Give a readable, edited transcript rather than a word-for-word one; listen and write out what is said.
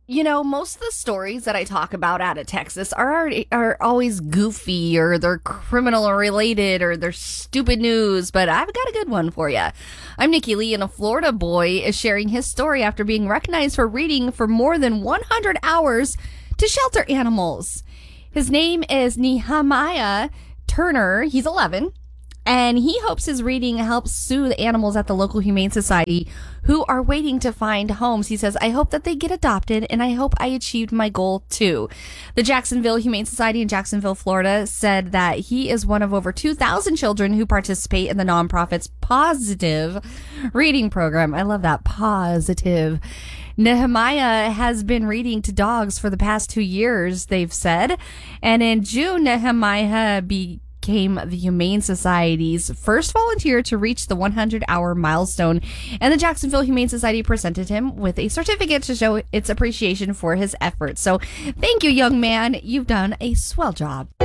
Most of the stories that I talk about out of Texas are always goofy, or they're criminal related, or they're stupid news, but I've got a good one for you. I'm Nikki Lee, and a Florida boy is sharing his story after being recognized for reading for more than 100 hours to shelter animals. His name is Nehemiah Turner. He's 11. And he hopes his reading helps soothe animals at the local Humane Society who are waiting to find homes. He says, I hope that they get adopted, and I hope I achieved my goal too. The Jacksonville Humane Society in Jacksonville, Florida, said that he is one of over 2,000 children who participate in the nonprofit's Positive Reading Program. I love that, positive. Nehemiah has been reading to dogs for the past 2 years, they've said. And in June, Nehemiah became the Humane Society's first volunteer to reach the 100-hour milestone, and the Jacksonville Humane Society presented him with a certificate to show its appreciation for his efforts. So thank you, young man. You've done a swell job.